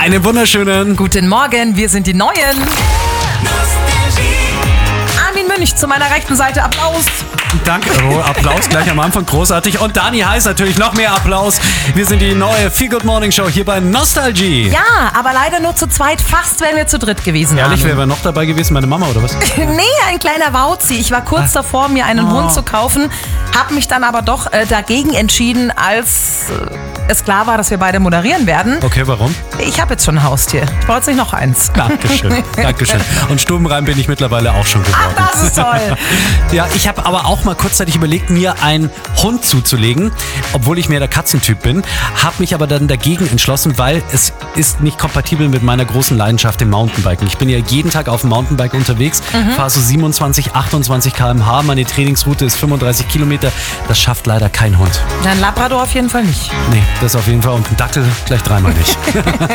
Einen wunderschönen Guten Morgen, wir sind die Neuen. Armin Münch zu meiner rechten Seite, Applaus. Danke, oh, Applaus gleich am Anfang, großartig. Und Dani Heiß natürlich, noch mehr Applaus. Wir sind die neue Feel Good Morning Show hier bei Nostalgie. Ja, aber leider nur zu zweit, fast wären wir zu dritt gewesen. Ehrlich, wer wäre noch dabei gewesen? Meine Mama oder was? Nee, ein kleiner Wauzi. Ich war kurz davor, mir einen Hund zu kaufen, habe mich dann aber doch dagegen entschieden, als es klar war, dass wir beide moderieren werden. Okay, warum? Ich habe jetzt schon ein Haustier. Ich brauche jetzt nicht noch eins. Dankeschön, Dankeschön. Und Stubenrein bin ich mittlerweile auch schon geworden. Ach, das ist toll. Ja, ich habe aber auch mal kurzzeitig überlegt, mir einen Hund zuzulegen, obwohl ich mehr der Katzentyp bin, habe mich aber dann dagegen entschlossen, weil es ist nicht kompatibel mit meiner großen Leidenschaft im Mountainbiken. Ich bin ja jeden Tag auf dem Mountainbike unterwegs, fahre so 27, 28 km/h, meine Trainingsroute ist 35 Kilometer. Das schafft leider kein Hund. Ein Labrador auf jeden Fall nicht. Nee, das auf jeden Fall und ein Dackel gleich dreimal nicht.